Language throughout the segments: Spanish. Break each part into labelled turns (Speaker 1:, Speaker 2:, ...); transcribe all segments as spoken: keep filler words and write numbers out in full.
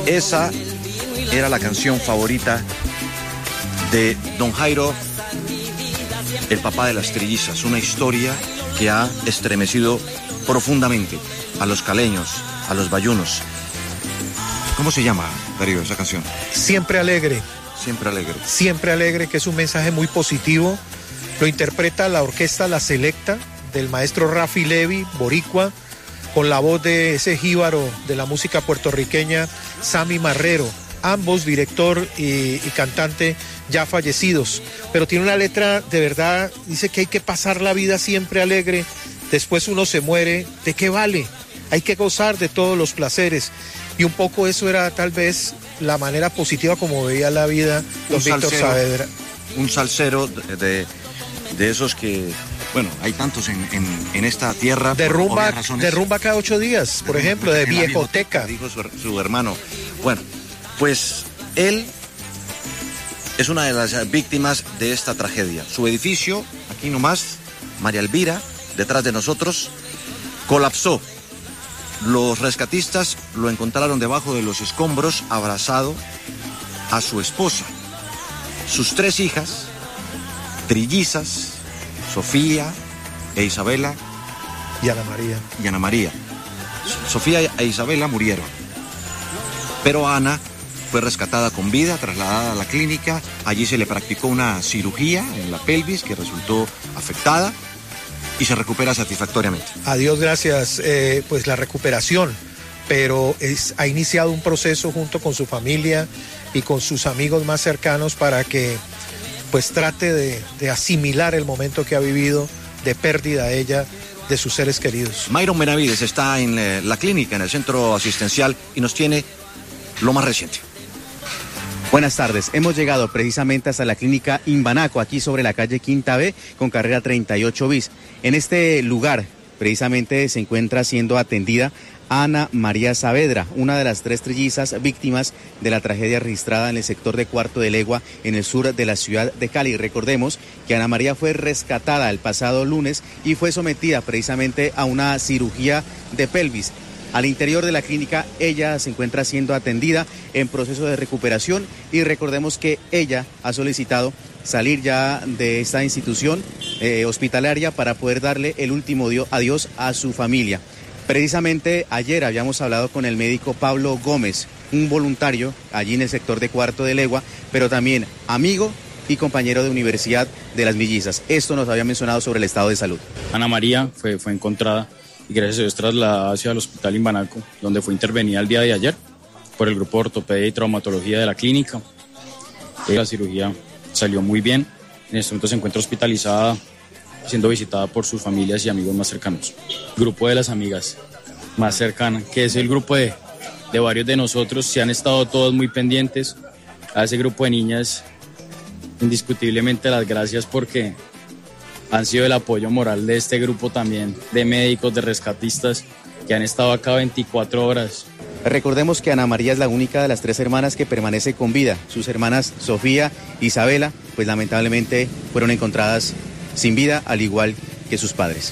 Speaker 1: Esa era la canción favorita de don Jairo, el papá de las trillizas, una historia que ha estremecido profundamente a los caleños, a los bayunos. ¿Cómo se llama, Darío, esa canción?
Speaker 2: Siempre alegre.
Speaker 1: Siempre alegre.
Speaker 2: Siempre alegre, que es un mensaje muy positivo. Lo interpreta la orquesta La Selecta del maestro Rafi Levi, boricua, con la voz de ese jíbaro de la música puertorriqueña, Sammy Marrero. Ambos, director y, y cantante, ya fallecidos. Pero tiene una letra, de verdad, dice que hay que pasar la vida siempre alegre. Después uno se muere. ¿De qué vale? Hay que gozar de todos los placeres. Y un poco eso era tal vez la manera positiva como veía la vida don Víctor Saavedra.
Speaker 1: Un salsero de, de, de esos que, bueno, hay tantos en, en, en esta tierra.
Speaker 2: De rumba, de rumba cada ocho días, por de ejemplo, de viejoteca.
Speaker 1: Dijo su, su hermano. Bueno, pues él es una de las víctimas de esta tragedia. Su edificio, aquí nomás, María Elvira, detrás de nosotros, colapsó. Los rescatistas lo encontraron debajo de los escombros, abrazado a su esposa, sus tres hijas, trillizas, Sofía e Isabela.
Speaker 2: Y Ana María.
Speaker 1: Y Ana María. Sofía e Isabela murieron. Pero Ana fue rescatada con vida, trasladada a la clínica. Allí se le practicó una cirugía en la pelvis que resultó afectada y se recupera satisfactoriamente.
Speaker 2: A Dios gracias, eh, pues la recuperación, pero es, ha iniciado un proceso junto con su familia y con sus amigos más cercanos para que pues trate de, de asimilar el momento que ha vivido de pérdida ella de sus seres queridos.
Speaker 1: Myron Benavides está en eh, la clínica, en el centro asistencial, y nos tiene lo más reciente.
Speaker 3: Buenas tardes, hemos llegado precisamente hasta la clínica Imbanaco, aquí sobre la calle Quinta B, con carrera treinta y ocho bis. En este lugar, precisamente, se encuentra siendo atendida Ana María Saavedra, una de las tres trillizas víctimas de la tragedia registrada en el sector de Cuarto de Legua, en el sur de la ciudad de Cali. Recordemos que Ana María fue rescatada el pasado lunes y fue sometida precisamente a una cirugía de pelvis. Al interior de la clínica, ella se encuentra siendo atendida en proceso de recuperación, y recordemos que ella ha solicitado salir ya de esta institución eh, hospitalaria para poder darle el último adiós a su familia. Precisamente ayer habíamos hablado con el médico Pablo Gómez, un voluntario allí en el sector de Cuarto de Legua, pero también amigo y compañero de universidad de las Mellizas. Esto nos había mencionado sobre el estado de salud.
Speaker 4: Ana María fue, fue encontrada y gracias a Dios trasladada hacia el hospital Imbanaco, donde fue intervenida el día de ayer por el grupo de ortopedia y traumatología de la clínica. La cirugía salió muy bien. En este momento se encuentra hospitalizada, siendo visitada por sus familias y amigos más cercanos. El grupo de las amigas más cercanas, que es el grupo de, de varios de nosotros, se han estado todos muy pendientes. A ese grupo de niñas, indiscutiblemente las gracias, porque han sido el apoyo moral de este grupo también, de médicos, de rescatistas, que han estado acá veinticuatro horas.
Speaker 3: Recordemos que Ana María es la única de las tres hermanas que permanece con vida. Sus hermanas Sofía e Isabela, pues lamentablemente fueron encontradas sin vida, al igual que sus padres.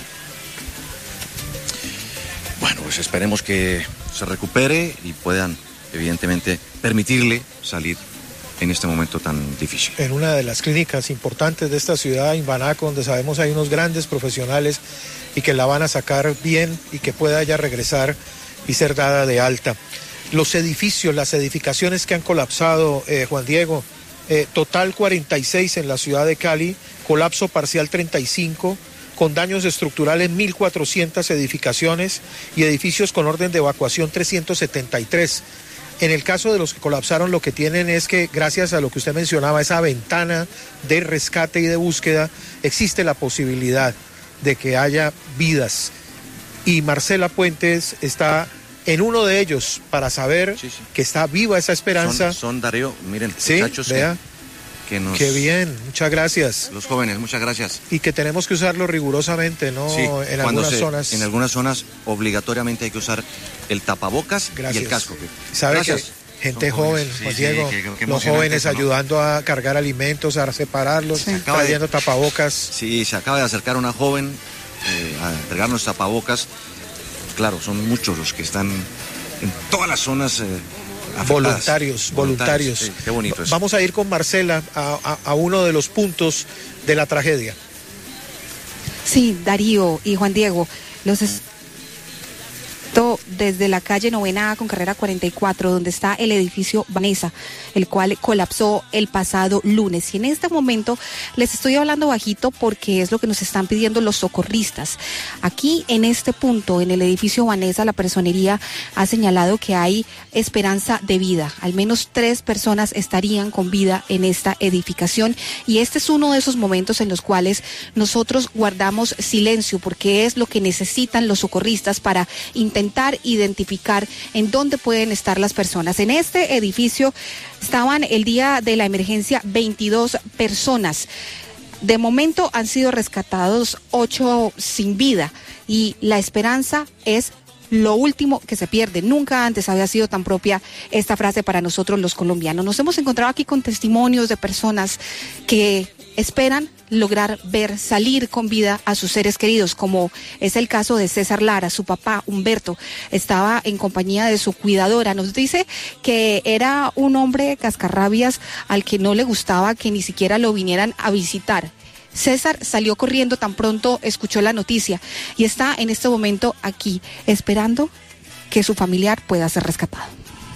Speaker 1: Bueno, pues esperemos que se recupere y puedan, evidentemente, permitirle salir en este momento tan difícil.
Speaker 2: En una de las clínicas importantes de esta ciudad, Imbanaco, donde sabemos hay unos grandes profesionales y que la van a sacar bien y que pueda ya regresar y ser dada de alta. Los edificios, las edificaciones que han colapsado, eh, Juan Diego, eh, total cuarenta y seis en la ciudad de Cali, colapso parcial treinta y cinco, con daños estructurales mil cuatrocientas edificaciones y edificios con orden de evacuación trescientos setenta y tres. En el caso de los que colapsaron, lo que tienen es que, gracias a lo que usted mencionaba, esa ventana de rescate y de búsqueda, existe la posibilidad de que haya vidas. Y Marcela Puentes está en uno de ellos para saber sí, sí. que está viva esa esperanza.
Speaker 1: Son, son Darío, miren,
Speaker 2: sí,
Speaker 1: muchachos
Speaker 2: vea.
Speaker 1: Que, que nos...
Speaker 2: Qué bien, muchas gracias.
Speaker 1: Los jóvenes, muchas gracias.
Speaker 2: Y que tenemos que usarlo rigurosamente, ¿no?
Speaker 1: Sí,
Speaker 2: en algunas
Speaker 1: se,
Speaker 2: zonas.
Speaker 1: En algunas zonas obligatoriamente hay que usar el tapabocas gracias. y el casco.
Speaker 2: ¿Sabe gracias. que gente Son joven, sí, Juan sí, Diego, sí, que, que los jóvenes eso, ¿no? ayudando a cargar alimentos, a separarlos, sí. trayendo de, tapabocas?
Speaker 1: Sí, se acaba de acercar una joven eh, a entregarnos tapabocas. Claro, son muchos los que están en todas las zonas eh, afectadas.
Speaker 2: Voluntarios, voluntarios.
Speaker 1: Sí, qué bonito eso.
Speaker 2: Vamos a ir con Marcela a, a, a uno de los puntos de la tragedia.
Speaker 5: Sí, Darío y Juan Diego, los es... desde la calle Novena A con carrera cuarenta y cuatro, donde está el edificio Vanessa, el cual colapsó el pasado lunes. Y en este momento les estoy hablando bajito porque es lo que nos están pidiendo los socorristas. Aquí en este punto, en el edificio Vanessa, la personería ha señalado que hay esperanza de vida. Al menos tres personas estarían con vida en esta edificación. Y este es uno de esos momentos en los cuales nosotros guardamos silencio, porque es lo que necesitan los socorristas para intentar intentar identificar en dónde pueden estar las personas. En este edificio estaban el día de la emergencia veintidós personas. De momento han sido rescatados ocho sin vida y la esperanza es lo último que se pierde. Nunca antes había sido tan propia esta frase para nosotros los colombianos. Nos hemos encontrado aquí con testimonios de personas que esperan lograr ver salir con vida a sus seres queridos, como es el caso de César Lara. Su papá, Humberto, estaba en compañía de su cuidadora. Nos dice que era un hombre cascarrabias al que no le gustaba que ni siquiera lo vinieran a visitar. César salió corriendo tan pronto escuchó la noticia y está en este momento aquí esperando que su familiar pueda ser rescatado.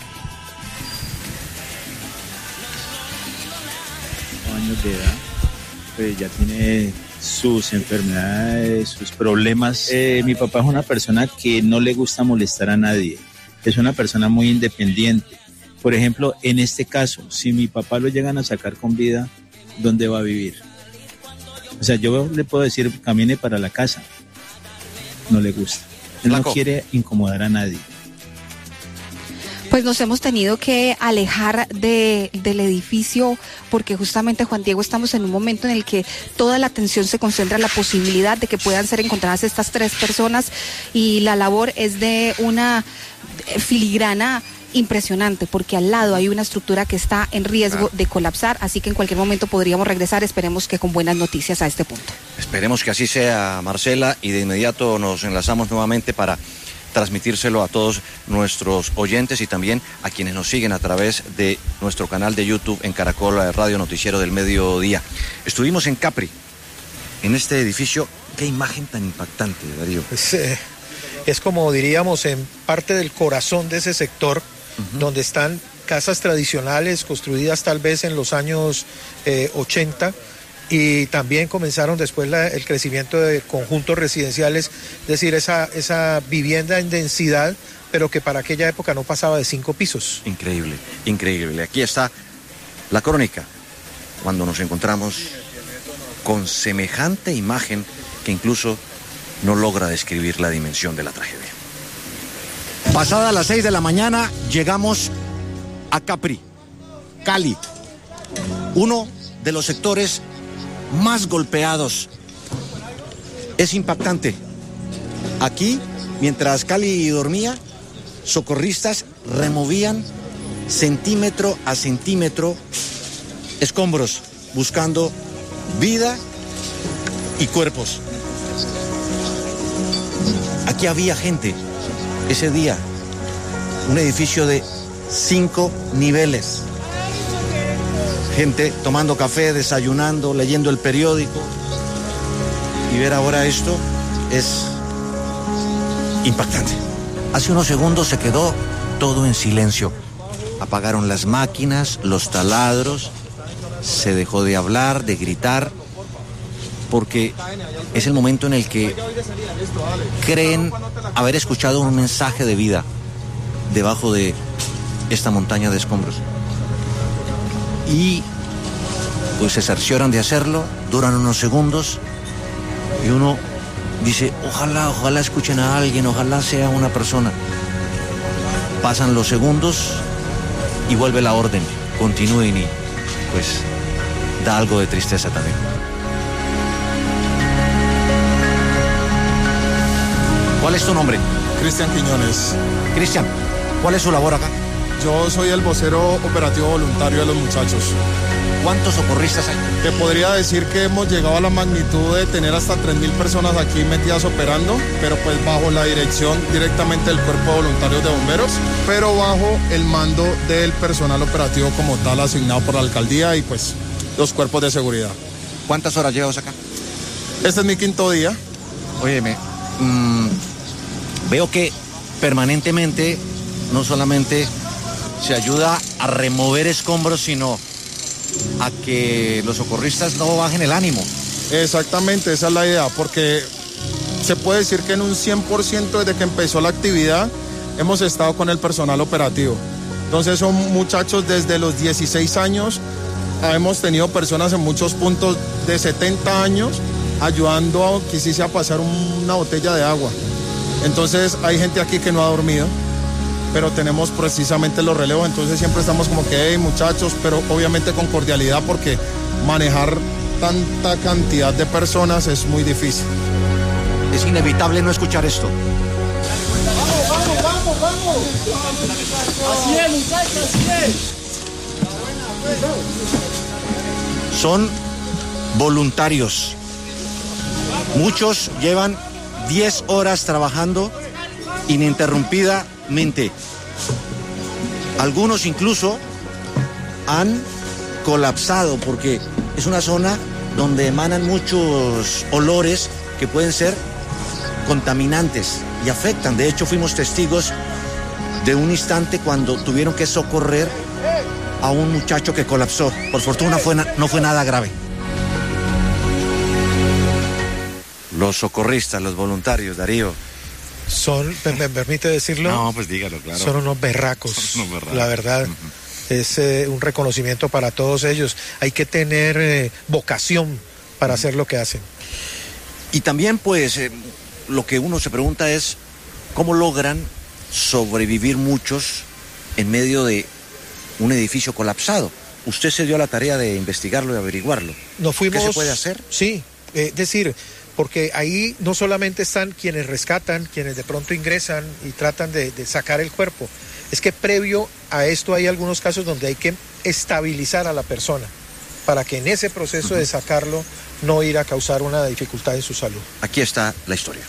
Speaker 6: Años de edad, pues ya tiene sus enfermedades, sus problemas. Eh, mi papá es una persona que no le gusta molestar a nadie, es una persona muy independiente. Por ejemplo, en este caso, si mi papá lo llegan a sacar con vida, ¿dónde va a vivir? O sea, yo le puedo decir, camine para la casa. No le gusta. Él no quiere incomodar a nadie.
Speaker 5: Pues nos hemos tenido que alejar de, del edificio porque justamente, Juan Diego, estamos en un momento en el que toda la atención se concentra en la posibilidad de que puedan ser encontradas estas tres personas y la labor es de una filigrana impresionante porque al lado hay una estructura que está en riesgo de colapsar, así que en cualquier momento podríamos regresar. Esperemos que con buenas noticias a este punto.
Speaker 1: Esperemos que así sea, Marcela, y de inmediato nos enlazamos nuevamente para transmitírselo a todos nuestros oyentes y también a quienes nos siguen a través de nuestro canal de YouTube en Caracol Radio Noticiero del Mediodía. Estuvimos en Capri, en este edificio. Qué imagen tan impactante, Darío.
Speaker 2: Es, eh, es como diríamos en parte del corazón de ese sector, uh-huh, donde están casas tradicionales construidas tal vez en los años eh, ochenta, y también comenzaron después la, el crecimiento de conjuntos residenciales, es decir, esa, esa vivienda en densidad, pero que para aquella época no pasaba de cinco pisos.
Speaker 1: Increíble, increíble. Aquí está la crónica, cuando nos encontramos con semejante imagen que incluso no logra describir la dimensión de la tragedia. Pasada las seis de la mañana, llegamos a Capri, Cali, uno de los sectores más golpeados. Es impactante. Aquí, mientras Cali dormía, socorristas removían centímetro a centímetro escombros, buscando vida y cuerpos. Aquí había gente ese día, un edificio de cinco niveles. Gente tomando café, desayunando, leyendo el periódico. Y ver ahora esto es impactante. Hace unos segundos se quedó todo en silencio. Apagaron las máquinas, los taladros, se dejó de hablar, de gritar, porque es el momento en el que creen haber escuchado un mensaje de vida debajo de esta montaña de escombros. Y pues se cercioran de hacerlo, duran unos segundos y uno dice, ojalá, ojalá escuchen a alguien, ojalá sea una persona. Pasan los segundos y vuelve la orden, continúen, y pues da algo de tristeza también. ¿Cuál es tu nombre?
Speaker 7: Cristian Quiñones.
Speaker 1: Cristian, ¿cuál es su labor acá?
Speaker 7: Yo soy el vocero operativo voluntario de los muchachos.
Speaker 1: ¿Cuántos socorristas hay?
Speaker 7: Te podría decir que hemos llegado a la magnitud de tener hasta tres mil personas aquí metidas operando, pero pues bajo la dirección directamente del Cuerpo de Voluntarios de Bomberos, pero bajo el mando del personal operativo como tal asignado por la alcaldía y pues los cuerpos de seguridad.
Speaker 1: ¿Cuántas horas llevas acá?
Speaker 7: Este es mi quinto día.
Speaker 1: Óyeme, mmm, veo que permanentemente no solamente se ayuda a remover escombros, sino a que los socorristas no bajen el ánimo.
Speaker 7: Exactamente, esa es la idea, porque se puede decir que en un cien por ciento desde que empezó la actividad hemos estado con el personal operativo. Entonces son muchachos desde los dieciséis años, hemos tenido personas en muchos puntos de setenta años ayudando a que sí sea pasar una botella de agua. Entonces hay gente aquí que no ha dormido, pero tenemos precisamente los relevos, entonces siempre estamos como que, hey, muchachos, pero obviamente con cordialidad porque manejar tanta cantidad de personas es muy difícil.
Speaker 1: Es inevitable no escuchar esto.
Speaker 8: ¡Vamos, vamos, vamos, vamos! Así es, muchachos, así
Speaker 1: es. Son voluntarios. Muchos llevan diez horas trabajando ininterrumpidamente. Algunos incluso han colapsado porque es una zona donde emanan muchos olores que pueden ser contaminantes y afectan. De hecho, fuimos testigos de un instante cuando tuvieron que socorrer a un muchacho que colapsó. Por fortuna fue na- no fue nada grave. Los socorristas, los voluntarios, Darío.
Speaker 2: Son, ¿me, me permite decirlo?
Speaker 1: No, pues dígalo, claro.
Speaker 2: Son unos berracos,
Speaker 1: Son unos berracos.
Speaker 2: La verdad. Uh-huh. Es eh, un reconocimiento para todos ellos. Hay que tener eh, vocación para uh-huh. hacer lo que hacen.
Speaker 1: Y también, pues, eh, lo que uno se pregunta es, ¿cómo logran sobrevivir muchos en medio de un edificio colapsado? Usted se dio a la tarea de investigarlo y averiguarlo.
Speaker 2: Nos fuimos,
Speaker 1: ¿qué se puede hacer?
Speaker 2: Sí, es eh, decir... porque ahí no solamente están quienes rescatan, quienes de pronto ingresan y tratan de, de sacar el cuerpo, es que previo a esto hay algunos casos donde hay que estabilizar a la persona para que en ese proceso uh-huh. de sacarlo no ir a causar una dificultad en su salud.
Speaker 1: Aquí está la historia.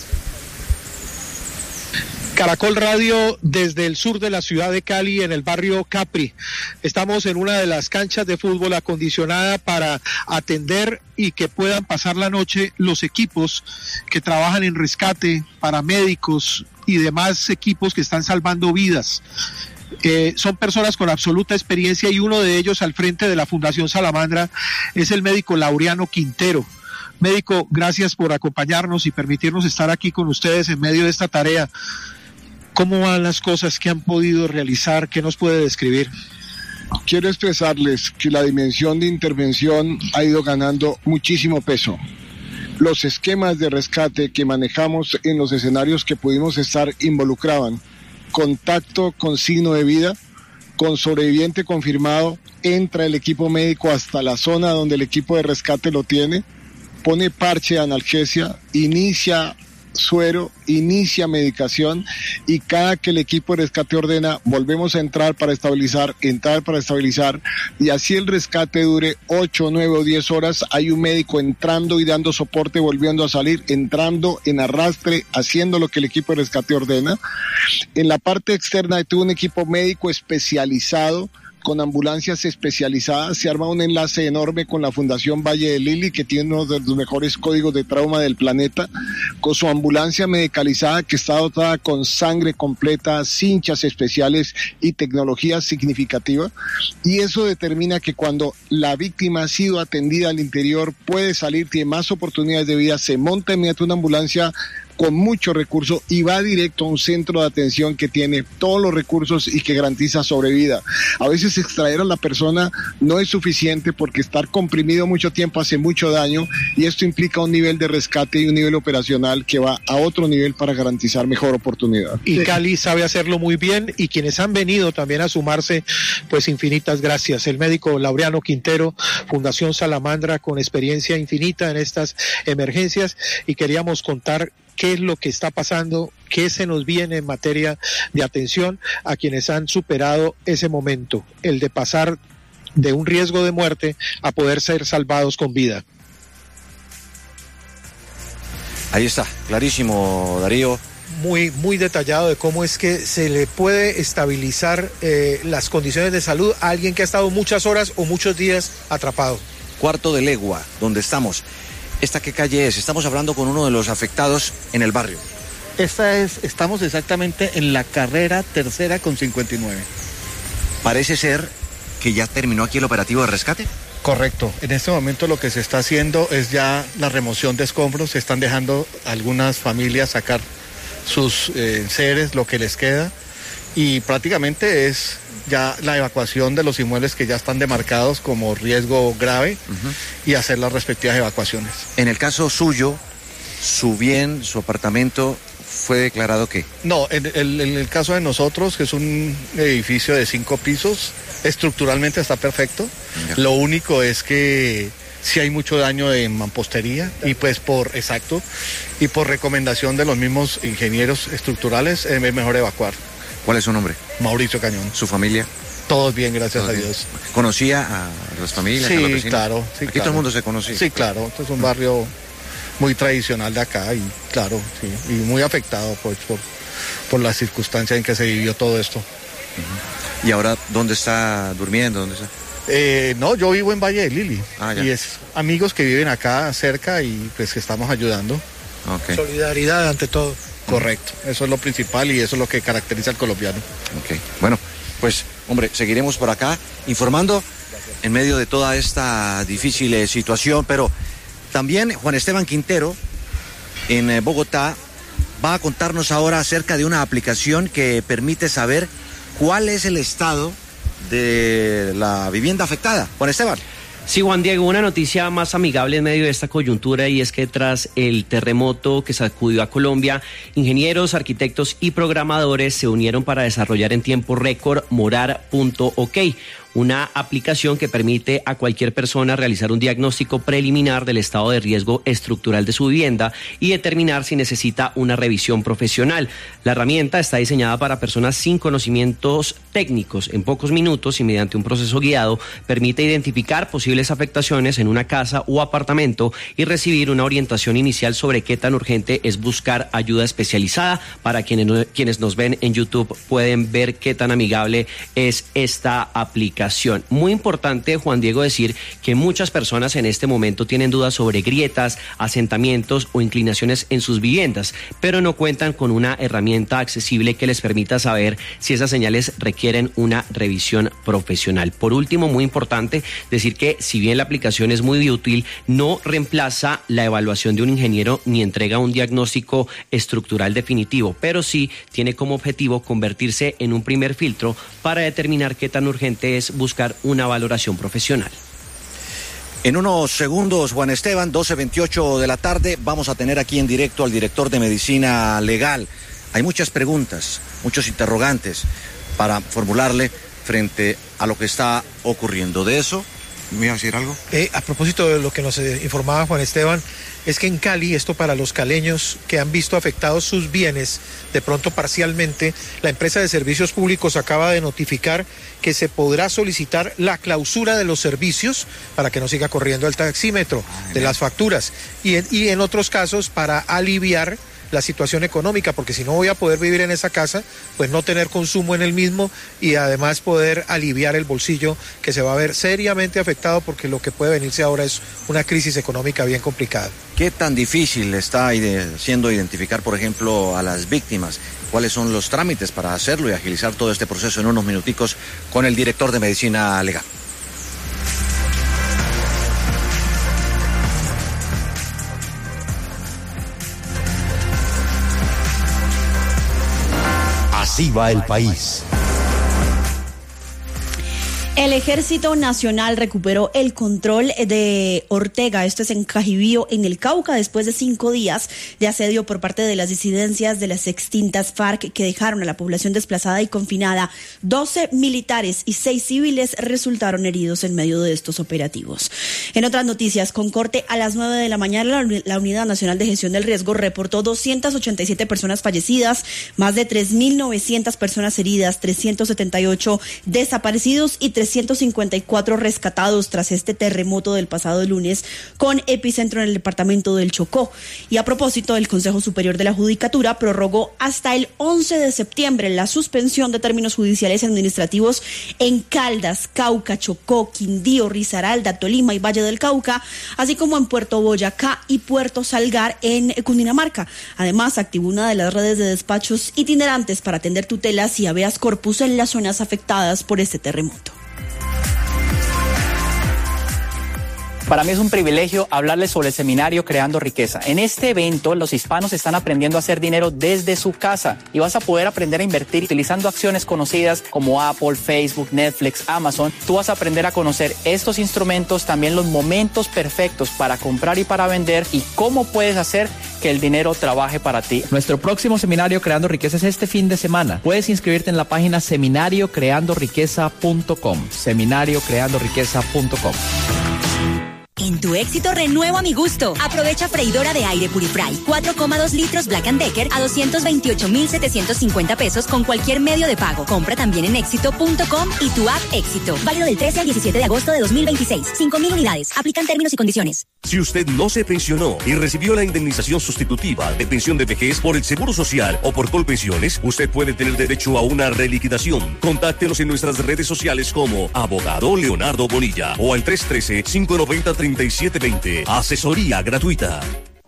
Speaker 2: Caracol Radio desde el sur de la ciudad de Cali, en el barrio Capri. Estamos en una de las canchas de fútbol acondicionada para atender y que puedan pasar la noche los equipos que trabajan en rescate, paramédicos y demás equipos que están salvando vidas. Eh, son personas con absoluta experiencia y uno de ellos al frente de la Fundación Salamandra es el médico Laureano Quintero. Médico, gracias por acompañarnos y permitirnos estar aquí con ustedes en medio de esta tarea. ¿Cómo van las cosas que han podido realizar? ¿Qué nos puede describir?
Speaker 9: Quiero expresarles que la dimensión de intervención ha ido ganando muchísimo peso. Los esquemas de rescate que manejamos en los escenarios que pudimos estar involucraban contacto con signo de vida, con sobreviviente confirmado, entra el equipo médico hasta la zona donde el equipo de rescate lo tiene, pone parche de analgesia, inicia suero, inicia medicación y cada que el equipo de rescate ordena, volvemos a entrar para estabilizar, entrar para estabilizar y así el rescate dure ocho, nueve o diez horas, hay un médico entrando y dando soporte, volviendo a salir, entrando en arrastre, haciendo lo que el equipo de rescate ordena. En la parte externa tuvo un equipo médico especializado con ambulancias especializadas, se arma un enlace enorme con la Fundación Valle de Lili, que tiene uno de los mejores códigos de trauma del planeta, con su ambulancia medicalizada que está dotada con sangre completa, cinchas especiales y tecnología significativa, y eso determina que cuando la víctima ha sido atendida al interior, puede salir, tiene más oportunidades de vida, se monta inmediatamente una ambulancia con mucho recurso y va directo a un centro de atención que tiene todos los recursos y que garantiza sobrevida. A veces extraer a la persona no es suficiente porque estar comprimido mucho tiempo hace mucho daño y esto implica un nivel de rescate y un nivel operacional que va a otro nivel para garantizar mejor oportunidad.
Speaker 2: Y Cali sabe hacerlo muy bien y quienes han venido también a sumarse, pues infinitas gracias. El médico Laureano Quintero, Fundación Salamandra, con experiencia infinita en estas emergencias, y queríamos contar qué es lo que está pasando, qué se nos viene en materia de atención a quienes han superado ese momento, el de pasar de un riesgo de muerte a poder ser salvados con vida.
Speaker 1: Ahí está, clarísimo, Darío.
Speaker 2: Muy, muy detallado de cómo es que se le puede estabilizar eh, las condiciones de salud a alguien que ha estado muchas horas o muchos días atrapado.
Speaker 1: Cuarto de legua, donde estamos. ¿Esta qué calle es? Estamos hablando con uno de los afectados en el barrio.
Speaker 10: Esta es, estamos exactamente en la carrera tercera con cincuenta y nueve.
Speaker 1: Parece ser que ya terminó aquí el operativo de rescate.
Speaker 10: Correcto. En este momento lo que se está haciendo es ya la remoción de escombros. Se están dejando algunas familias sacar sus eh, seres, lo que les queda, y prácticamente es ya la evacuación de los inmuebles que ya están demarcados como riesgo grave uh-huh. y hacer las respectivas evacuaciones.
Speaker 1: En el caso suyo, su bien, su apartamento, ¿fue declarado qué?
Speaker 10: No, en el, en el caso de nosotros, que es un edificio de cinco pisos, estructuralmente está perfecto. Ya. Lo único es que sí hay mucho daño en mampostería y pues por, exacto, y por recomendación de los mismos ingenieros estructurales es mejor evacuar.
Speaker 1: ¿Cuál es su nombre?
Speaker 10: Mauricio Cañón.
Speaker 1: ¿Su familia?
Speaker 10: Todos bien, gracias
Speaker 1: Todos
Speaker 10: a
Speaker 1: bien.
Speaker 10: Dios.
Speaker 1: ¿Conocía a las familias?
Speaker 10: Sí,
Speaker 1: a los vecinos?
Speaker 10: claro. Sí,
Speaker 1: Aquí
Speaker 10: claro.
Speaker 1: todo el mundo se conocía.
Speaker 10: Sí, claro. Este es un barrio muy tradicional de acá y claro, sí, y muy afectado pues, por, por la circunstancia en que se vivió todo esto.
Speaker 1: Uh-huh. ¿Y ahora dónde está durmiendo? ¿Dónde está?
Speaker 10: Eh, no, yo vivo en Valle de Lili
Speaker 1: ah,
Speaker 10: y es amigos que viven acá cerca y pues que estamos ayudando.
Speaker 2: Okay. Solidaridad ante todo.
Speaker 10: Correcto, eso es lo principal y eso es lo que caracteriza al colombiano.
Speaker 1: Ok, bueno, pues hombre, seguiremos por acá informando en medio de toda esta difícil eh, situación, pero también Juan Esteban Quintero en eh, Bogotá va a contarnos ahora acerca de una aplicación que permite saber cuál es el estado de la vivienda afectada. Juan Esteban.
Speaker 11: Sí, Juan Diego, una noticia más amigable en medio de esta coyuntura y es que tras el terremoto que sacudió a Colombia, ingenieros, arquitectos y programadores se unieron para desarrollar en tiempo récord Morar punto ok, una aplicación que permite a cualquier persona realizar un diagnóstico preliminar del estado de riesgo estructural de su vivienda y determinar si necesita una revisión profesional. La herramienta está diseñada para personas sin conocimientos técnicos. En pocos minutos y mediante un proceso guiado permite identificar posibles afectaciones en una casa o apartamento y recibir una orientación inicial sobre qué tan urgente es buscar ayuda especializada. Para quienes, quienes nos ven en YouTube pueden ver qué tan amigable es esta aplicación. Muy importante, Juan Diego, decir que muchas personas en este momento tienen dudas sobre grietas, asentamientos o inclinaciones en sus viviendas, pero no cuentan con una herramienta accesible que les permita saber si esas señales requieren una revisión profesional. Por último, muy importante decir que si bien la aplicación es muy útil, no reemplaza la evaluación de un ingeniero ni entrega un diagnóstico estructural definitivo, pero sí tiene como objetivo convertirse en un primer filtro para determinar qué tan urgente es buscar una valoración profesional.
Speaker 1: En unos segundos, Juan Esteban, doce veintiocho de la tarde, vamos a tener aquí en directo al director de Medicina Legal. Hay muchas preguntas, muchos interrogantes para formularle frente a lo que está ocurriendo. De eso, ¿me iba a decir algo?
Speaker 2: Eh, a propósito de lo que nos eh, informaba Juan Esteban, es que en Cali, esto para los caleños que han visto afectados sus bienes, de pronto parcialmente, la empresa de servicios públicos acaba de notificar que se podrá solicitar la clausura de los servicios para que no siga corriendo el taxímetro de las facturas y en, y en otros casos para aliviar la situación económica, porque si no voy a poder vivir en esa casa, pues no tener consumo en el mismo y además poder aliviar el bolsillo que se va a ver seriamente afectado porque lo que puede venirse ahora es una crisis económica bien complicada.
Speaker 1: ¿Qué tan difícil está siendo identificar, por ejemplo, a las víctimas? ¿Cuáles son los trámites para hacerlo y agilizar todo este proceso en unos minuticos con el director de Medicina Legal?
Speaker 12: Así va el país. El Ejército Nacional recuperó el control de Ortega, esto es en Cajibío, en el Cauca, después de cinco días de asedio por parte de las disidencias de las extintas FARC que dejaron a la población desplazada y confinada. doce militares y seis civiles resultaron heridos en medio de estos operativos. En otras noticias, con corte a las nueve de la mañana, la Unidad Nacional de Gestión del Riesgo reportó doscientas ochenta y siete personas fallecidas, más de tres mil novecientas personas heridas, trescientos setenta y ocho desaparecidos y trescientos cincuenta y cuatro rescatados tras este terremoto del pasado lunes con epicentro en el departamento del Chocó. Y a propósito, el Consejo Superior de la Judicatura prorrogó hasta el once de septiembre la suspensión de términos judiciales y administrativos en Caldas, Cauca, Chocó, Quindío, Risaralda, Tolima y Valle del Cauca, así como en Puerto Boyacá y Puerto Salgar en Cundinamarca. Además, activó una de las redes de despachos itinerantes para atender tutelas y habeas corpus en las zonas afectadas por este terremoto.
Speaker 13: Para mí es un privilegio hablarles sobre el seminario Creando Riqueza. En este evento, los hispanos están aprendiendo a hacer dinero desde su casa y vas a poder aprender a invertir utilizando acciones conocidas como Apple, Facebook, Netflix, Amazon. Tú vas a aprender a conocer estos instrumentos, también los momentos perfectos para comprar y para vender y cómo puedes hacer que el dinero trabaje para ti. Nuestro próximo seminario Creando Riqueza es este fin de semana. Puedes inscribirte en la página seminario creando riqueza punto com. seminario creando riqueza punto com.
Speaker 14: En tu éxito renuevo a mi gusto. Aprovecha freidora de aire Purifry cuatro coma dos litros Black and Decker a doscientos veintiocho mil setecientos cincuenta pesos con cualquier medio de pago. Compra también en éxito punto com y tu app Éxito. Válido del trece al diecisiete de agosto de dos mil veintiséis. cinco mil unidades. Aplican términos y condiciones.
Speaker 15: Si usted no se pensionó y recibió la indemnización sustitutiva de pensión de vejez por el Seguro Social o por Colpensiones, usted puede tener derecho a una reliquidación. Contáctenos en nuestras redes sociales como Abogado Leonardo Bonilla o al tres uno tres, cinco nueve cero, tres siete dos cero. Asesoría gratuita.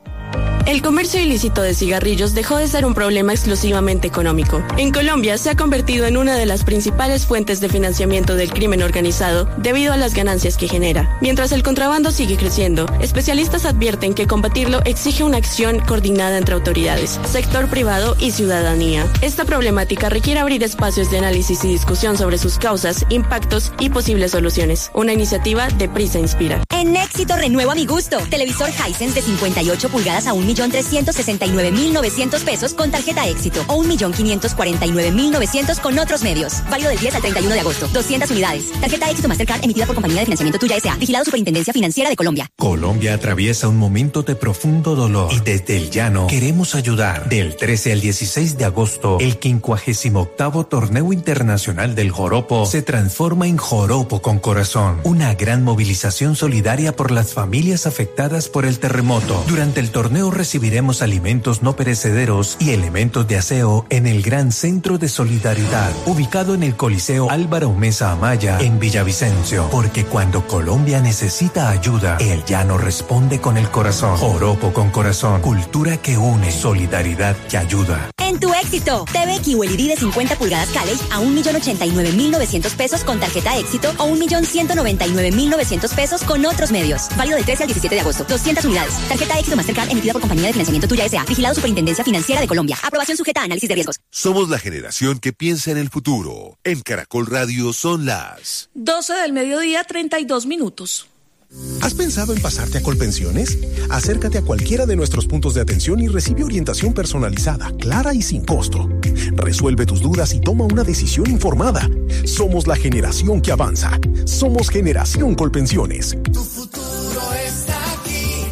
Speaker 16: El comercio ilícito de cigarrillos dejó de ser un problema exclusivamente económico. En Colombia se ha convertido en una de las principales fuentes de financiamiento del crimen organizado debido a las ganancias que genera. Mientras el contrabando sigue creciendo, especialistas advierten que combatirlo exige una acción coordinada entre autoridades, sector privado y ciudadanía. Esta problemática requiere abrir espacios de análisis y discusión sobre sus causas, impactos y posibles soluciones. Una iniciativa de Prisa Inspira.
Speaker 14: En Éxito renuevo a mi gusto. Televisor Hisense de cincuenta y ocho pulgadas a un millón trescientos sesenta y nueve mil novecientos pesos con tarjeta Éxito o un millón quinientos cuarenta y nueve mil novecientos con otros medios. Válido del diez al treinta y uno de agosto. doscientas unidades. Tarjeta Éxito Mastercard emitida por Compañía de Financiamiento Tuya S A. Vigilado Superintendencia Financiera de Colombia.
Speaker 17: Colombia atraviesa un momento de profundo dolor y desde el llano queremos ayudar. Del trece al dieciséis de agosto, el quincuagésimo octavo Torneo Internacional del Joropo se transforma en Joropo con Corazón. Una gran movilización solidaria por las familias afectadas por el terremoto. Durante el torneo recibiremos alimentos no perecederos y elementos de aseo en el Gran Centro de Solidaridad, ubicado en el Coliseo Álvaro Mesa Amaya, en Villavicencio. Porque cuando Colombia necesita ayuda, el llano responde con el corazón. Joropo con Corazón, cultura que une, solidaridad que ayuda.
Speaker 14: En tu Éxito, T V Q L E D de cincuenta pulgadas Caley a un millón ochenta y nueve mil novecientos pesos con tarjeta Éxito o un millón ciento noventa y nueve mil novecientos pesos con otros medios. Válido del trece al diecisiete de agosto. doscientas unidades. Tarjeta Éxito Mastercard emitida por Compañía de Financiamiento Tuya S A. Vigilado Superintendencia Financiera de Colombia. Aprobación sujeta a análisis de riesgos.
Speaker 18: Somos la generación que piensa en el futuro. En Caracol Radio son las
Speaker 19: doce del mediodía, treinta y dos minutos.
Speaker 20: ¿Has pensado en pasarte a Colpensiones? Acércate a cualquiera de nuestros puntos de atención y recibe orientación personalizada, clara y sin costo. Resuelve tus dudas y toma una decisión informada. Somos la generación que avanza. Somos Generación Colpensiones.
Speaker 8: Tu futuro está aquí.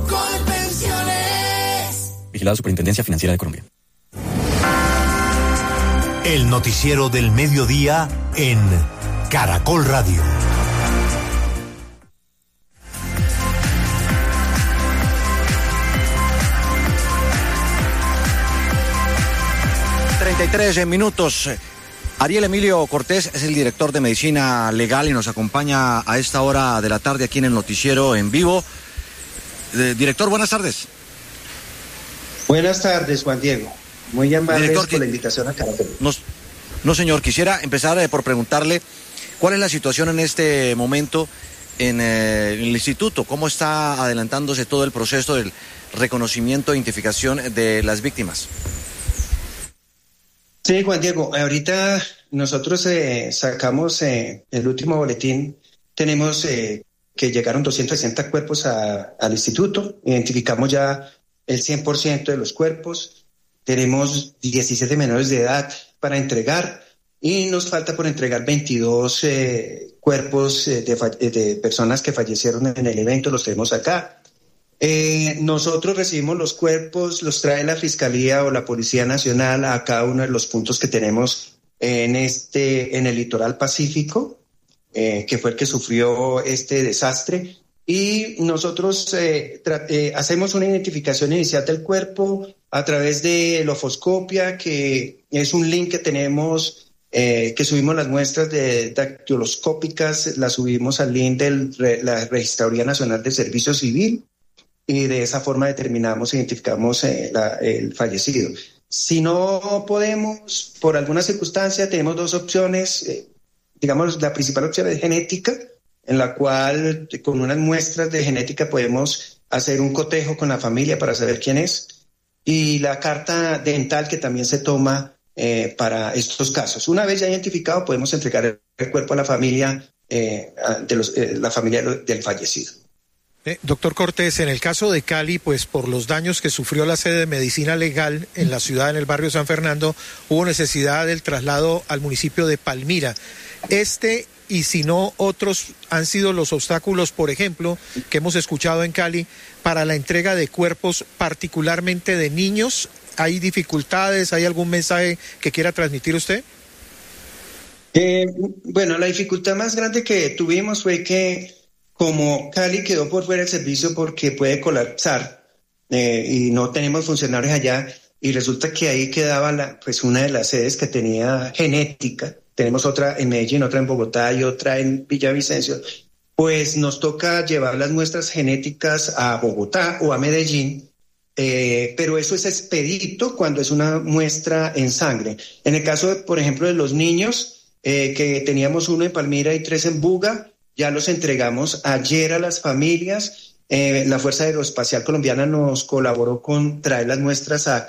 Speaker 8: Colpensiones.
Speaker 21: Vigilado Superintendencia Financiera de Colombia.
Speaker 22: El noticiero del mediodía en Caracol Radio.
Speaker 1: treinta y tres minutos. Ariel Emilio Cortés es el director de Medicina Legal y nos acompaña a esta hora de la tarde aquí en el noticiero en vivo. Eh, director, buenas tardes.
Speaker 23: Buenas tardes, Juan Diego. Muy amables
Speaker 1: Director,
Speaker 23: por la invitación a Caracol.
Speaker 1: No, no, señor, quisiera empezar eh, por preguntarle cuál es la situación en este momento en, eh, en el instituto, cómo está adelantándose todo el proceso del reconocimiento e identificación de las víctimas.
Speaker 23: Sí, Juan Diego, ahorita nosotros eh, sacamos eh, el último boletín, tenemos eh, que llegaron doscientos sesenta cuerpos a, al instituto, identificamos ya el cien por ciento de los cuerpos, tenemos diecisiete menores de edad para entregar y nos falta por entregar veintidós eh, cuerpos eh, de, de personas que fallecieron en el evento, los tenemos acá. Eh, nosotros recibimos los cuerpos, los trae la Fiscalía o la Policía Nacional a cada uno de los puntos que tenemos en, este, en el litoral pacífico, eh, que fue el que sufrió este desastre. Y nosotros eh, tra- eh, hacemos una identificación inicial del cuerpo a través de lofoscopia, que es un link que tenemos, eh, que subimos las muestras de dactiloscópicas, las subimos al link de la Registraduría Nacional del Servicio Civil. Y de esa forma determinamos, identificamos eh, la, el fallecido. Si no podemos, por alguna circunstancia, tenemos dos opciones. Eh, digamos, la principal opción es genética, en la cual con unas muestras de genética podemos hacer un cotejo con la familia para saber quién es. Y la carta dental que también se toma eh, para estos casos. Una vez ya identificado, podemos entregar el cuerpo a la familia, eh, de los, eh, la familia del fallecido.
Speaker 2: Eh, doctor Cortés, en el caso de Cali, pues por los daños que sufrió la sede de medicina legal en la ciudad, en el barrio San Fernando, hubo necesidad del traslado al municipio de Palmira. Este y si no otros han sido los obstáculos, por ejemplo, que hemos escuchado en Cali para la entrega de cuerpos, particularmente de niños. ¿Hay dificultades? ¿Hay algún mensaje que quiera transmitir usted?
Speaker 23: Eh, bueno, la dificultad más grande que tuvimos fue que como Cali quedó por fuera del servicio porque puede colapsar eh, y no tenemos funcionarios allá, y resulta que ahí quedaba la, pues una de las sedes que tenía genética. Tenemos otra en Medellín, otra en Bogotá y otra en Villavicencio. Pues nos toca llevar las muestras genéticas a Bogotá o a Medellín, eh, pero eso es expedito cuando es una muestra en sangre. En el caso, por ejemplo, de los niños, eh, que teníamos uno en Palmira y tres en Buga, ya los entregamos ayer a las familias. Eh, la Fuerza Aeroespacial Colombiana nos colaboró con traer las muestras a